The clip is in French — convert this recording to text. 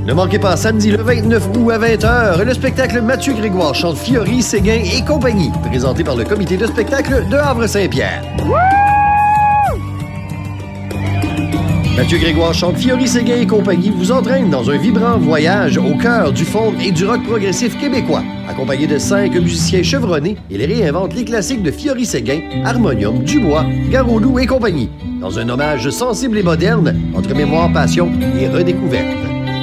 Ne manquez pas samedi le 29 août à 20h le spectacle Mathieu Grégoire chante Fiori, Séguin et compagnie, présenté par le comité de spectacle de Havre-Saint-Pierre. Mathieu Grégoire chante Fiori, Séguin et compagnie vous entraîne dans un vibrant voyage au cœur du folk et du rock progressif québécois. Accompagné de 5 musiciens chevronnés, il réinvente les classiques de Fiori, Séguin, Harmonium, Dubois, Garoulou et compagnie, dans un hommage sensible et moderne entre mémoire, passion et redécouverte.